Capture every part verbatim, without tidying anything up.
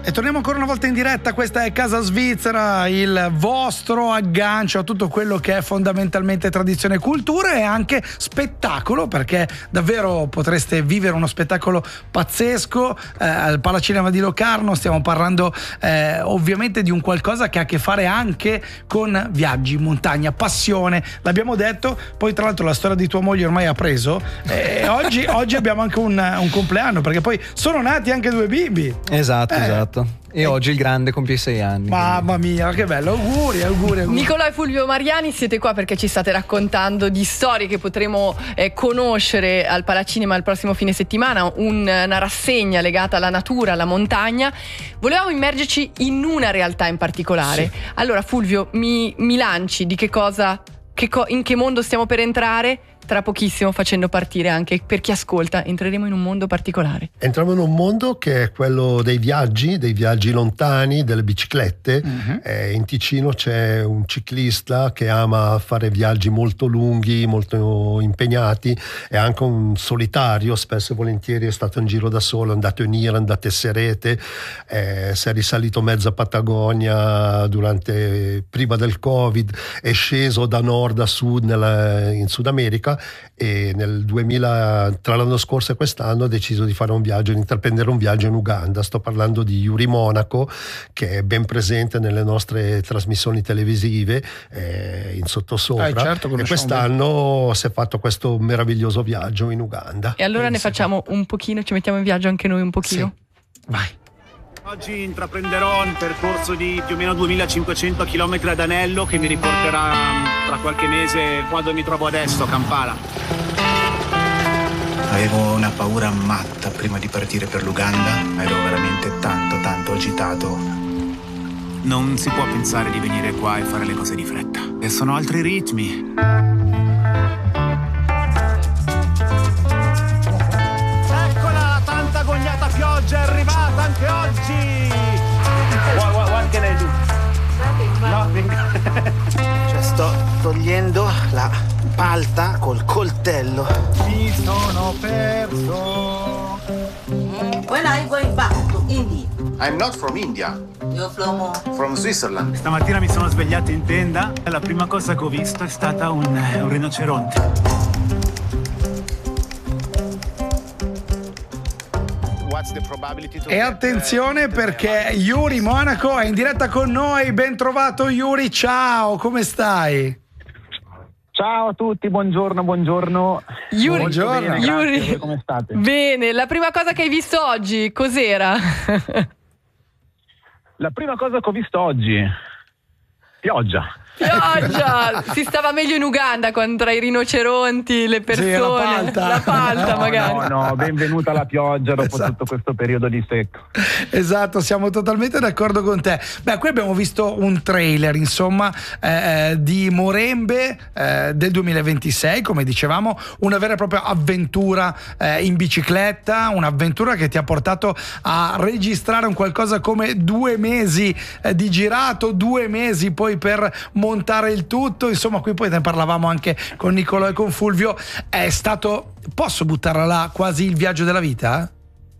E torniamo ancora una volta in diretta, questa è Casa Svizzera, il vostro aggancio a tutto quello che è fondamentalmente tradizione e cultura e anche spettacolo, perché davvero potreste vivere uno spettacolo pazzesco eh, al Palacinema di Locarno. Stiamo parlando eh, ovviamente di un qualcosa che ha a che fare anche con viaggi, montagna, passione, l'abbiamo detto. Poi tra l'altro la storia di tua moglie ormai ha preso e oggi, oggi abbiamo anche un, un compleanno, perché poi sono nati anche due bimbi. Esatto, eh. esatto. E oggi il grande compie sei anni. Mamma mia, che bello, auguri, auguri, auguri. Nicolò e Fulvio Mariani, siete qua perché ci state raccontando di storie che potremo eh, conoscere al Palacinema il prossimo fine settimana, un, una rassegna legata alla natura, alla montagna. Volevamo immergerci in una realtà in particolare. Sì. Allora Fulvio, mi, mi lanci di che cosa, che co- in che mondo stiamo per entrare? Tra pochissimo, facendo partire anche per chi ascolta, entreremo in un mondo particolare. Entriamo in un mondo che è quello dei viaggi, dei viaggi lontani, delle biciclette. Uh-huh. Eh, in Ticino c'è un ciclista che ama fare viaggi molto lunghi, molto impegnati, è anche un solitario, spesso e volentieri è stato in giro da solo, è andato in Iran, a Tesserete, eh, si è risalito mezza Patagonia durante, prima del Covid, è sceso da nord a sud nella, in Sud America. E nel duemila, tra l'anno scorso e quest'anno, ha deciso di fare un viaggio, di intraprendere un viaggio in Uganda. Sto parlando di Yuri Monaco, che è ben presente nelle nostre trasmissioni televisive eh, in sottosopra. Eh, certo, e quest'anno si è fatto questo meraviglioso viaggio in Uganda. E allora Pensi. ne facciamo un pochino, ci mettiamo in viaggio anche noi un pochino? Sì. Vai. Oggi intraprenderò un percorso di più o meno duemilacinquecento chilometri ad anello che mi riporterà tra qualche mese quando mi trovo adesso a Kampala. Avevo una paura matta prima di partire per l'Uganda, ero veramente tanto tanto agitato. Non si può pensare di venire qua e fare le cose di fretta, e sono altri ritmi. Eccola, tanta agognata pioggia è arrivata anche oggi. What, what, what can I do? Nothing. Cioè sto togliendo la palta col coltello. Mi sono perso. When are you going back to India? I'm not from India. You're from... From Switzerland. Stamattina mi sono svegliato in tenda e la prima cosa che ho visto è stata un, un rinoceronte. E attenzione perché Yuri Monaco è in diretta con noi. Ben trovato Yuri, ciao, come stai? Ciao a tutti, buongiorno, buongiorno. Yuri, buongiorno. Bene, Yuri. grazie, come state? Bene, la prima cosa che hai visto oggi cos'era? La prima cosa che ho visto oggi, pioggia. Pioggia! Si stava meglio in Uganda con tra i rinoceronti, le persone, sì, la palta, la palta no, magari. No, no, benvenuta la pioggia dopo esatto. tutto questo periodo di secco. Esatto, siamo totalmente d'accordo con te. Beh, qui abbiamo visto un trailer, insomma, eh, di Morembe eh, del duemilaventisei, come dicevamo, una vera e propria avventura eh, in bicicletta, un'avventura che ti ha portato a registrare un qualcosa come due mesi eh, di girato, due mesi poi per montare il tutto. Insomma, qui poi ne parlavamo anche con Nicolò e con Fulvio. È stato, posso buttarla là, quasi il viaggio della vita?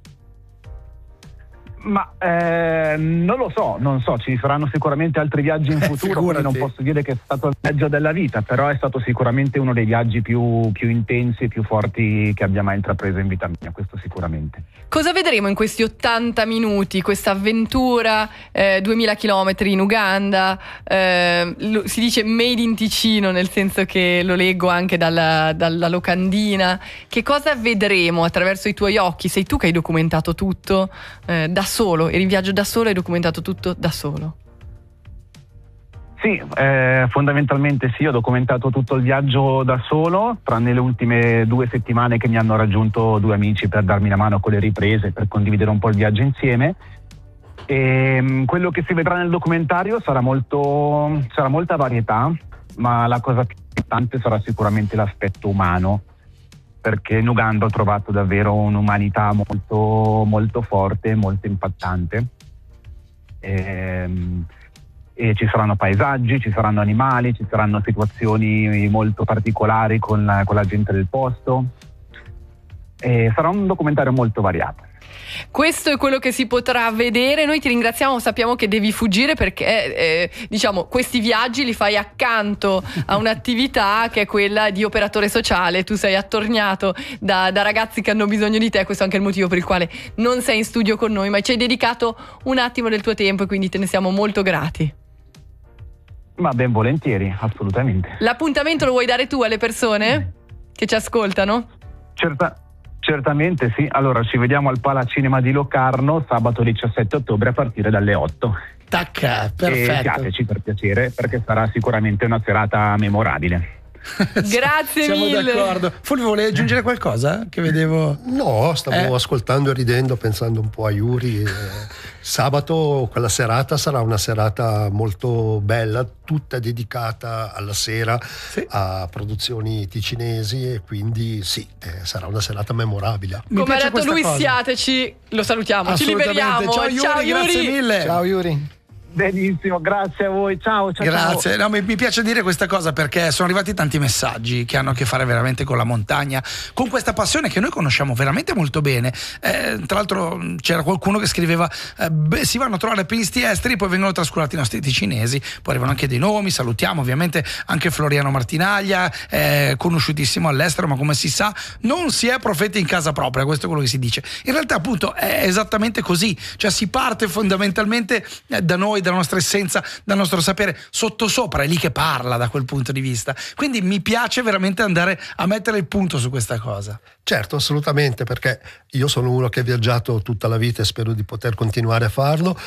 Ma eh, non lo so, non so, ci saranno sicuramente altri viaggi in futuro, quindi non posso dire che è stato il viaggio della vita, però è stato sicuramente uno dei viaggi più, più intensi e più forti che abbia mai intrapreso in vita mia, questo sicuramente. Cosa vedremo in questi ottanta minuti, questa avventura, eh, duemila chilometri in Uganda, eh, lo, si dice made in Ticino, nel senso che lo leggo anche dalla, dalla locandina. Che cosa vedremo attraverso i tuoi occhi? Sei tu che hai documentato tutto eh, da solo, eri in viaggio da solo e hai documentato tutto da solo? Sì, eh, fondamentalmente sì, ho documentato tutto il viaggio da solo, tranne le ultime due settimane che mi hanno raggiunto due amici per darmi una mano con le riprese, per condividere un po' il viaggio insieme. E mh, quello che si vedrà nel documentario sarà molto, sarà molta varietà, ma la cosa più importante sarà sicuramente l'aspetto umano, perché in Uganda ho trovato davvero un'umanità molto, molto forte, molto impattante. E, e ci saranno paesaggi, ci saranno animali, ci saranno situazioni molto particolari con la, con la gente del posto. E sarà un documentario molto variato. Questo è quello che si potrà vedere. Noi ti ringraziamo, sappiamo che devi fuggire perché eh, diciamo questi viaggi li fai accanto a un'attività che è quella di operatore sociale. Tu sei attorniato da, da ragazzi che hanno bisogno di te, questo è anche il motivo per il quale non sei in studio con noi, ma ci hai dedicato un attimo del tuo tempo e quindi te ne siamo molto grati. Ma ben volentieri, assolutamente. L'appuntamento lo vuoi dare tu alle persone che ci ascoltano? Certa- certamente sì. Allora ci vediamo al Palacinema di Locarno sabato diciassette ottobre a partire dalle otto. Tacca, perfetto. E piaceci per piacere, perché sarà sicuramente una serata memorabile. Grazie Siamo mille. d'accordo. Fulvio, volevi aggiungere qualcosa? Che vedevo. No, stavo Eh. ascoltando e ridendo, pensando un po' a Yuri. Eh, sabato, quella serata sarà una serata molto bella, tutta dedicata alla sera Sì. a produzioni ticinesi, e quindi sì, eh, sarà una serata memorabile. Mi Come ha piace detto questa lui, cosa. siateci, lo salutiamo, ci Assolutamente. liberiamo. Ciao Yuri, Ciao, grazie Yuri. mille. Ciao Yuri. Benissimo, grazie a voi. Ciao, ciao. Grazie, ciao. no, mi, mi piace dire questa cosa perché sono arrivati tanti messaggi che hanno a che fare veramente con la montagna, con questa passione che noi conosciamo veramente molto bene. Eh, tra l'altro c'era qualcuno che scriveva eh, beh, si vanno a trovare alpinisti esteri, poi vengono trascurati i nostri ticinesi, poi arrivano anche dei nomi, salutiamo ovviamente anche Floriano Martinaglia, eh, conosciutissimo all'estero, ma come si sa non si è profeti in casa propria, questo è quello che si dice. In realtà appunto è esattamente così, cioè si parte fondamentalmente eh, da noi, dalla nostra essenza, dal nostro sapere, sottosopra è lì che parla da quel punto di vista, quindi mi piace veramente andare a mettere il punto su questa cosa. Certo, assolutamente, perché io sono uno che ha viaggiato tutta la vita e spero di poter continuare a farlo.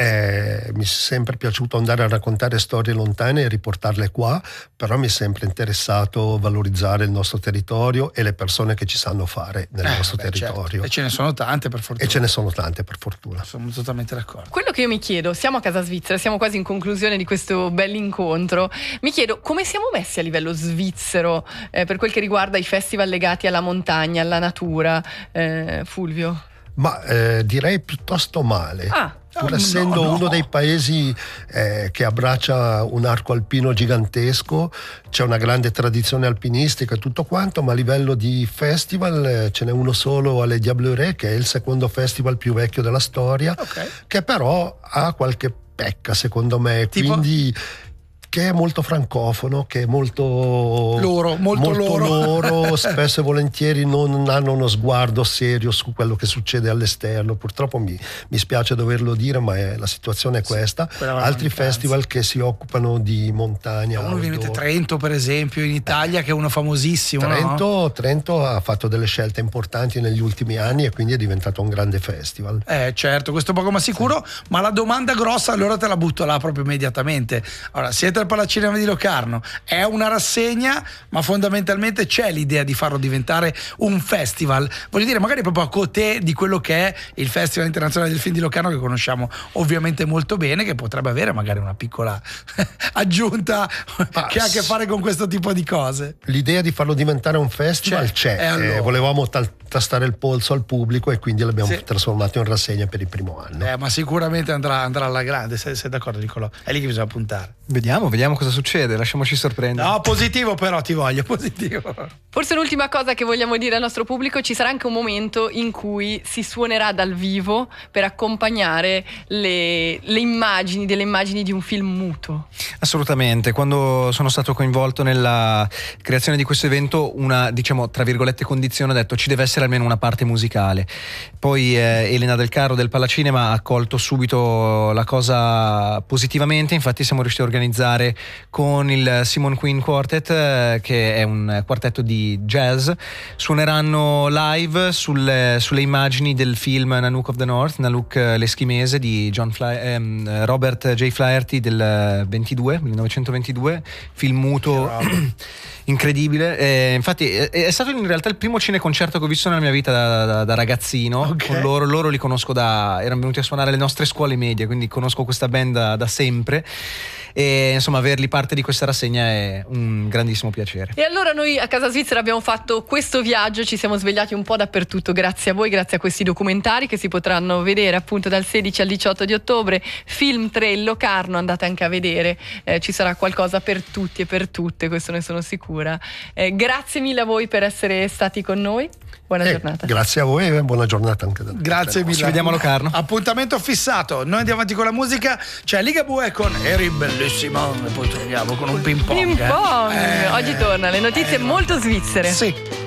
Eh, mi è sempre piaciuto andare a raccontare storie lontane e riportarle qua, però mi è sempre interessato valorizzare il nostro territorio e le persone che ci sanno fare nel Eh, nostro beh, certo. territorio. E ce ne sono tante per fortuna. E ce ne sono tante per fortuna. Sono totalmente d'accordo. Quello che io mi chiedo, siamo a Casa Svizzera, siamo quasi in conclusione di questo bell'incontro, mi chiedo come siamo messi a livello svizzero eh, per quel che riguarda i festival legati alla montagna, alla natura, eh, Fulvio? Ma eh, direi piuttosto male. Ah, Pur no, essendo no. uno dei paesi eh, che abbraccia un arco alpino gigantesco, c'è una grande tradizione alpinistica e tutto quanto, ma a livello di festival eh, ce n'è uno solo alle Diablerets, che è il secondo festival più vecchio della storia, Ok. che però ha qualche pecca secondo me, Tipo? quindi che è molto francofono, che è molto Loro, molto loro. loro, spesso e volentieri non hanno uno sguardo serio su quello che succede all'esterno. Purtroppo mi, mi spiace doverlo dire, ma è, la situazione è questa. quella è la Altri mancanza. festival che si occupano di montagna, Uno viene in mente outdoor. Trento per esempio in Italia, che è uno famosissimo, no? Trento, Trento ha fatto delle scelte importanti negli ultimi anni e quindi è diventato un grande festival. Eh certo, questo è poco ma sicuro, ma la domanda grossa allora te la butto là proprio immediatamente. Allora, siete al Palacinema di Locarno, è una rassegna, ma fondamentalmente c'è l'idea di farlo diventare un festival, voglio dire magari proprio a côté di quello che è il Festival Internazionale del Film di Locarno, che conosciamo ovviamente molto bene, che potrebbe avere magari una piccola aggiunta Ma che ha a che fare con questo tipo di cose. L'idea di farlo diventare un festival C'è, c'è, e allora? Eh, volevamo tal- tastare il polso al pubblico e quindi l'abbiamo Sì. trasformato in rassegna per il primo anno. Eh, ma sicuramente andrà, andrà alla grande, sei, sei d'accordo Nicolò? È lì che bisogna puntare. Vediamo, vediamo cosa succede, lasciamoci sorprendere. No, positivo però ti voglio, positivo. Forse l'ultima cosa che vogliamo dire al nostro pubblico: ci sarà anche un momento in cui si suonerà dal vivo per accompagnare le, le immagini, delle immagini di un film muto. Assolutamente, quando sono stato coinvolto nella creazione di questo evento, una, diciamo, tra virgolette condizione, ho detto ci deve essere almeno una parte musicale. Poi eh, Elena Del Carro del Palacinema ha accolto subito la cosa positivamente, infatti siamo riusciti a organizzare con il Simon Queen Quartet, eh, che è un quartetto di jazz, suoneranno live sulle, sulle immagini del film Nanook of the North, Nanook eh, l'eschimese di John Fly, ehm, Robert J. Flaherty del ventidue, millenovecentoventidue, film muto incredibile. Eh, infatti è, è stato in realtà il primo cineconcerto che ho visto nella mia vita da, da, da ragazzino. Ok. Con loro, loro li conosco da, erano venuti a suonare alle nostre scuole medie, quindi conosco questa band da, da sempre. E insomma averli parte di questa rassegna è un grandissimo piacere. E allora noi a Casa Svizzera abbiamo fatto questo viaggio, ci siamo svegliati un po' dappertutto grazie a voi, grazie a questi documentari che si potranno vedere appunto dal sedici al diciotto di ottobre. Film tre il Locarno, andate anche a vedere, eh, ci sarà qualcosa per tutti e per tutte, questo ne sono sicura. Eh, grazie mille a voi per essere stati con noi. Buona Eh, giornata. Grazie a voi e buona giornata anche da Grazie mille. Ci vediamo a Locarno. Appuntamento fissato. Noi andiamo avanti con la musica. C'è Ligabue con Eri bellissima. E poi torniamo con un ping pong. Ping pong. Eh. Oggi torna le notizie Eh. molto svizzere. Sì.